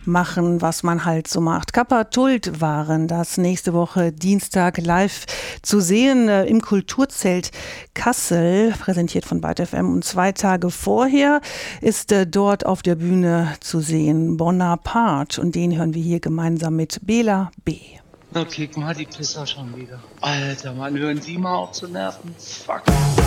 machen, was man halt so macht. Kappa Tult waren das nächste Woche Dienstag live zu sehen im Kulturzelt Kassel, präsentiert von Byte FM. Und 2 Tage vorher ist dort auf der Bühne zu sehen Bonaparte. Und den hören wir hier gemeinsam mit Bela B. Na, kick mal die Pisser schon wieder. Alter, Mann, hören Sie mal auf zu nerven. Fuck.